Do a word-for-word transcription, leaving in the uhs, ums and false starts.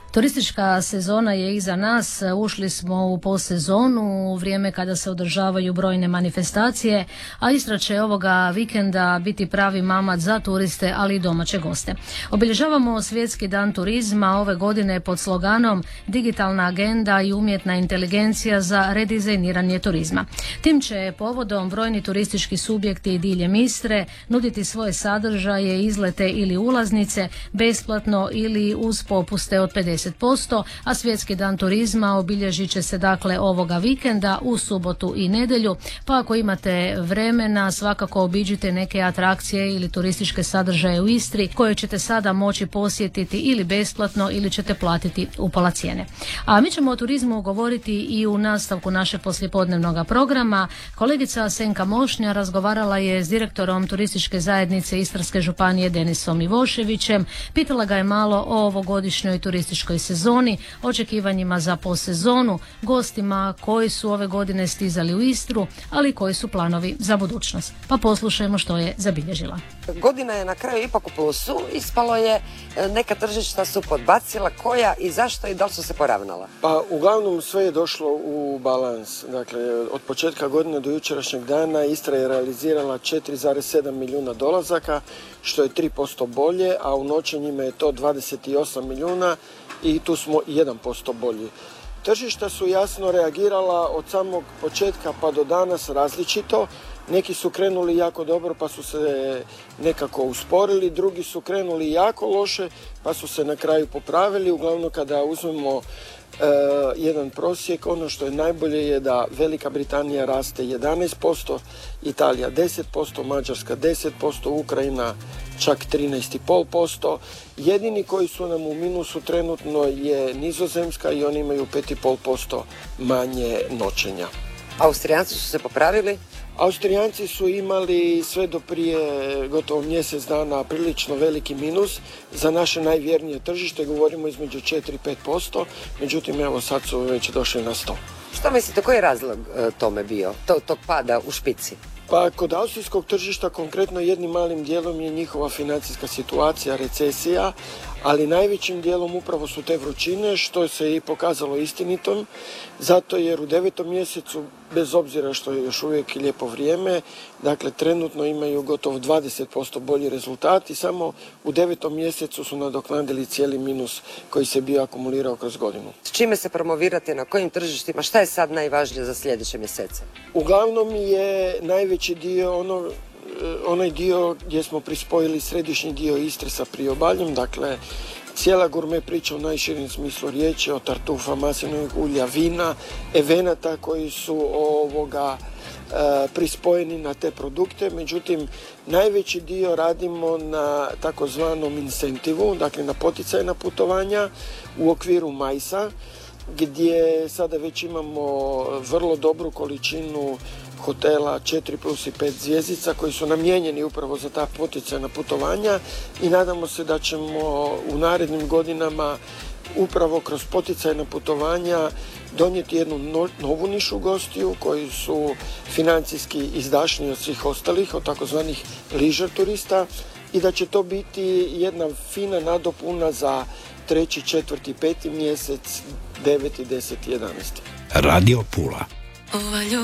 Turistička sezona je iza nas, ušli smo u postsezonu, u vrijeme kada se održavaju brojne manifestacije, a Istra će ovoga vikenda biti pravi mamac za turiste, ali i domaće goste. Obilježavamo Svjetski dan turizma ove godine pod sloganom Digitalna agenda i umjetna inteligencija za redizajniranje turizma. Tim će povodom brojni turistički subjekti diljem Istre nuditi svoje sadržaje, izlete ili ulaznice besplatno ili uz popuste od pedeset posto, a Svjetski dan turizma obilježit će se dakle ovoga vikenda u subotu i nedjelju, pa ako imate vremena svakako obiđite neke atrakcije ili turističke sadržaje u Istri koje ćete sada moći posjetiti ili besplatno ili ćete platiti upola cijene. A mi ćemo o turizmu govoriti i u nastavku naše poslijepodnevnog programa. Kolegica Senka Mošnja razgovarala je s direktorom turističke zajednice Istarske županije Denisom Ivoševićem, pitala ga je malo o ovogodišnjoj turističkoj sezoni, očekivanjima za postsezonu, gostima koji su ove godine stizali u Istru, ali koji su planovi za budućnost. Pa poslušajmo što je zabilježila. Godina je na kraju ipak u plusu, ispalo je, neka tržišta su podbacila, koja i zašto i da li su se poravnala? Pa uglavnom sve je došlo u balans. Dakle, od početka godine do jučerašnjeg dana Istra je realizirala četiri zarez sedam milijuna dolazaka, što je tri posto bolje, a u noćenjima je to dvadeset osam milijuna i tu smo jedan posto bolji. Tržišta su jasno reagirala od samog početka pa do danas različito. Neki su krenuli jako dobro pa su se nekako usporili, drugi su krenuli jako loše pa su se na kraju popravili. Uglavnom kada uzmemo uh, jedan prosjek, ono što je najbolje je da Velika Britanija raste jedanaest posto, Italija deset posto, Mađarska deset posto, Ukrajina čak trinaest zarez pet posto. Jedini koji su nam u minusu trenutno je Nizozemska i oni imaju pet zarez pet posto manje noćenja. Austrijanci su se popravili? Austrijanci su imali sve do prije gotovo mjesec dana prilično veliki minus. Za naše najvjernije tržište govorimo između četiri i pet posto, međutim evo sad su već došli na sto. Što mislite, koji je razlog tome bio, tog pada u špici? Pa kod austrijskog tržišta konkretno jednim malim dijelom je njihova financijska situacija, recesija, ali najvećim dijelom upravo su te vrućine, što se i pokazalo istinitom, zato jer u devetom mjesecu, bez obzira što je još uvijek lijepo vrijeme, dakle trenutno imaju gotovo dvadeset posto bolji rezultat i samo u devetom mjesecu su nadoknadili cijeli minus koji se bio akumulirao kroz godinu. S čime se promovirate, na kojim tržištima, šta je sad najvažnije za sljedeće mjesece? Uglavnom je najveći dio ono onaj dio gdje smo prispojili središnji dio Istre sa priobaljem, dakle cijela gurme priča u najširem smislu riječi, od tartufa, maslinovih ulja, vina, evenata koji su ovoga e, prispojeni na te produkte. Međutim, najveći dio radimo na takozvanom incentivu, dakle na poticajna putovanja u okviru majsa, gdje sada već imamo vrlo dobru količinu hotela četiri plus i pet zvjezdica koji su namijenjeni upravo za ta poticajna putovanja i nadamo se da ćemo u narednim godinama upravo kroz poticajna putovanja donijeti jednu no, novu nišu gostiju koji su financijski izdašniji od svih ostalih, od takozvanih leisure turista, i da će to biti jedna fina nadopuna za treći, četvrti, peti mjesec, deveti, deseti, jedanaesti. Radio Pula.